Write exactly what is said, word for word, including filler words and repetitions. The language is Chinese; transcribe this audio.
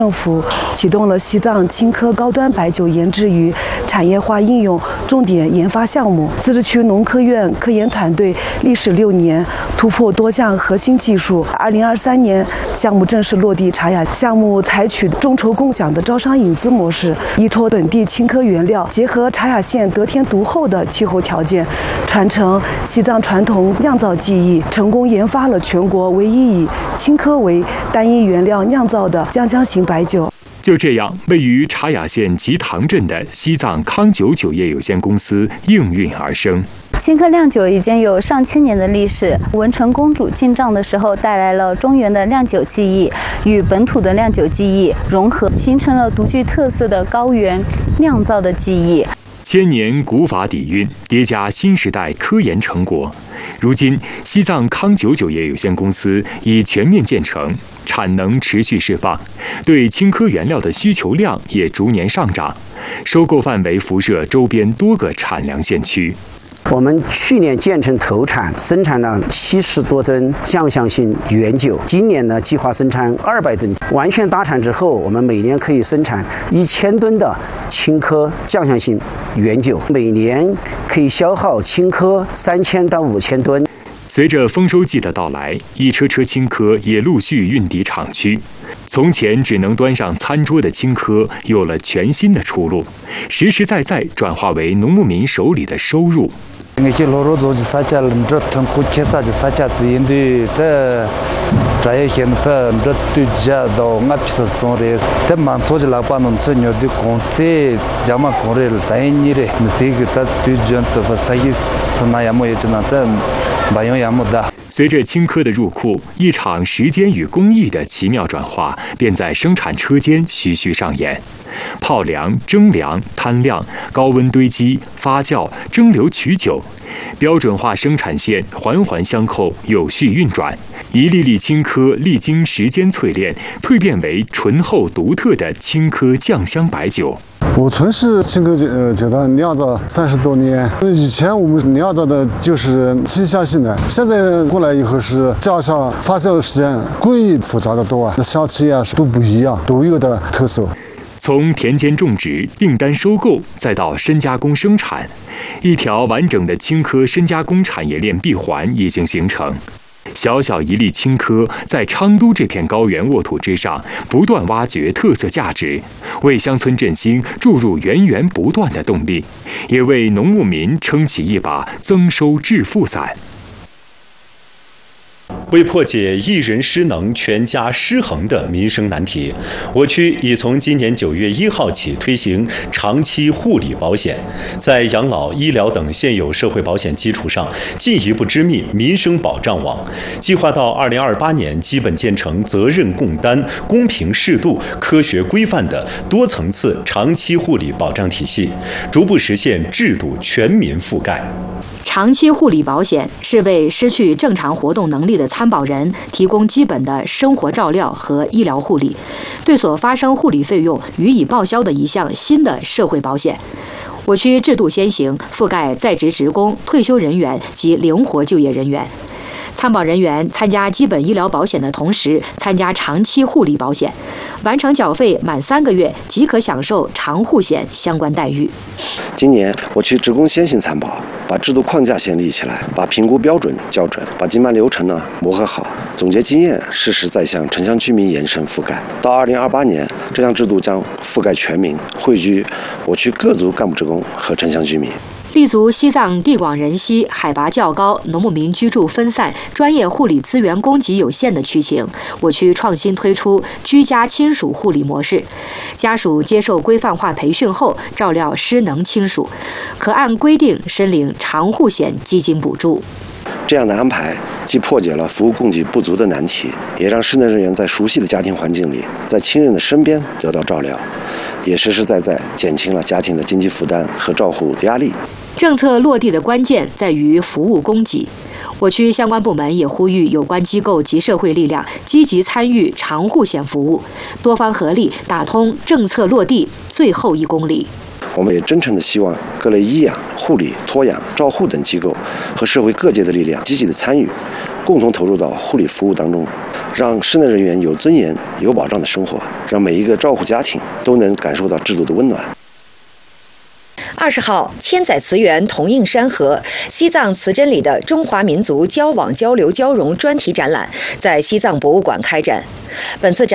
政府启动了西藏青稞高端白酒研制与产业化应用重点研发项目。自治区农科院科研团队历时六年，突破多项核心技术。二零二三年，项目正式落地茶雅。项目采取众筹共享的招商引资模式，依托本地青稞原料，结合茶雅县得天独厚的气候条件，传承西藏传统酿造技艺，成功研发了全国唯一以青稞为单一原料酿造的酱香型白酒。 就这样，位于茶雅县吉塘镇的西藏康酒酒业有限公司应运而生。 青稞酿酒已经有上千年的历史。文成公主进藏的时候，带来了中原的酿酒技艺与本土的酿酒技艺融合，形成了独具特色的高原酿造的技艺。 千年古法底蕴，叠加新时代科研成果。如今，西藏康酒酒业有限公司已全面建成，产能持续释放，对青稞原料的需求量也逐年上涨，收购范围辐射周边多个产粮县区。 我们去年建成投产，生产了七十多吨酱香型原酒。今年呢，计划生产二百吨。完全达产之后，我们每年可以生产一千吨的青稞酱香型原酒，每年可以消耗青稞三千到五千吨。 随着丰收季的到来，一车车青稞也陆续运抵厂区。从前只能端上餐桌的青稞，有了全新的出路，实实在在转化为农牧民手里的收入。 那些老肉做起啥家了？这通过介绍就啥家子因的这这也现在这对家到我平时做的，这忙做起来把农村有的公司家嘛工人带你的，那些个他对家的话，啥意思？那也没有这那的，不用也没得。 随着青稞的入库，一场时间与工艺的奇妙转化便在生产车间徐徐上演。泡凉、蒸凉、摊晾、高温堆积、发酵、蒸馏取酒，标准化生产线环环相扣，有序运转。一粒粒青稞历经时间淬炼，蜕变为醇厚独特的青稞酱香白酒。 我从事青稞酒呃酒的酿造三十多年，以前我们酿造的就是清香型的，现在过来以后是加上发酵的时间，工艺复杂的多啊，那香气啊都不一样，独有的特色。 从田间种植、订单收购，再到深加工生产，一条完整的青稞深加工产业链闭环已经形成。小小一粒青稞，在昌都这片高原沃土之上，不断挖掘特色价值，为乡村振兴注入源源不断的动力，也为农牧民撑起一把增收致富伞。 为破解一人失能、全家失衡的民生难题，我区已从今年九月一号起推行长期护理保险，在养老、医疗等现有社会保险基础上，进一步织密民生保障网。计划到二零二八年，基本建成责任共担、公平适度、科学规范的多层次长期护理保障体系，逐步实现制度全民覆盖。 长期护理保险是为失去正常活动能力的参保人提供基本的生活照料和医疗护理，对所发生护理费用予以报销的一项新的社会保险。我区制度先行，覆盖在职职工、退休人员及灵活就业人员。参保人员参加基本医疗保险的同时，参加长期护理保险，完成缴费满三个月即可享受长护险相关待遇。 今年我区职工先行参保，把制度框架先立起来，把评估标准校准，把经办流程呢磨合好，总结经验，实时再向城乡居民延伸覆盖。到二零二八年，这项制度将覆盖全民，汇聚我区各族干部职工和城乡居民。 立足西藏地广人稀、海拔较高、农牧民居住分散、专业护理资源供给有限的区情，我区创新推出居家亲属护理模式，家属接受规范化培训后照料失能亲属，可按规定申领长护险基金补助。 这样的安排既破解了服务供给不足的难题，也让失能人员在熟悉的家庭环境里，在亲人的身边得到照料，也实实在在减轻了家庭的经济负担和照护压力。 政策落地的关键在于服务供给。我区相关部门也呼吁有关机构及社会力量积极参与长护险服务，多方合力打通政策落地最后一公里。 我们也真诚地希望各类医养、护理、托养、照护等机构和社会各界的力量积极的参与，共同投入到护理服务当中， 让室内人员有尊严、有保障的生活，让每一个照护家庭都能感受到制度的温暖。 二十号，千载词源同映山河，西藏词珍里的中华民族交往、交流、交融专题展览在西藏博物馆开展。本次展